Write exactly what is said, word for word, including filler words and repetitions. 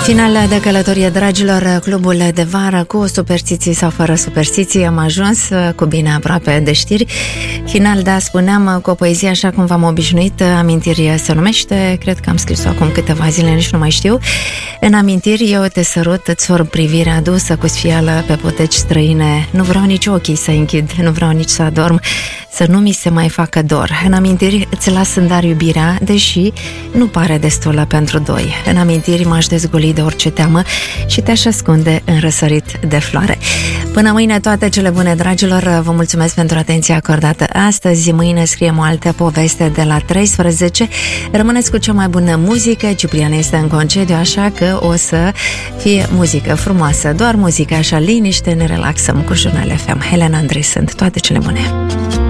Final de călătorie, dragilor, clubul de vară cu superstiții sau fără superstiții. Am ajuns cu bine aproape de știri. Final, da, spuneam, cu o poezie așa cum v-am obișnuit. Amintiri se numește, cred că am scris-o acum câteva zile, nici nu mai știu. În amintiri, eu te sărut, îți sorb privirea adusă cu sfială pe poteci străine. Nu vreau nici ochii să închid, nu vreau nici să adorm, să nu mi se mai facă dor. În amintiri îți las în dar iubirea, deși nu pare destulă pentru doi. În amintiri m-aș dezgoli de orice teamă și te-aș ascunde în răsărit de floare. Până mâine, toate cele bune, dragilor, vă mulțumesc pentru atenția acordată astăzi. Mâine scriem o altă poveste de la treisprezece. Rămâneți cu cea mai bună muzică. Ciprian este în concediu, așa că o să fie muzică frumoasă, doar muzică, așa, liniște, ne relaxăm cu Jurnal F M. Helena Andrei sunt, toate cele bune.